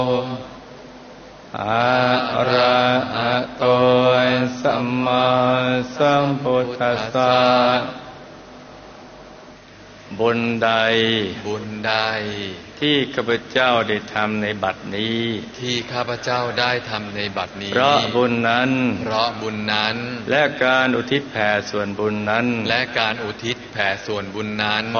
อะระหะโตสัมมาสัมพุทธัสสะบุญใดที่ข้าพเจ้าได้ทำในบัดนี้เพราะบุญนั้นและการอุทิศแผ่ส่วนบุญนั้น